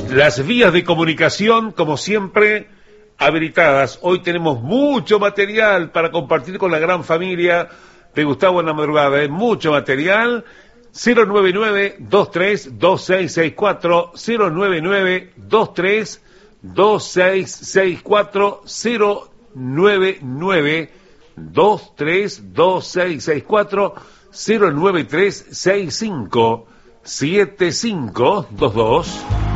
Las vías de comunicación, como siempre, habilitadas. Hoy tenemos mucho material para compartir con la gran familia de Gustavo en la Madrugada. Mucho material. 099-232664, 099-232664, 099-232664, 093-65-7522.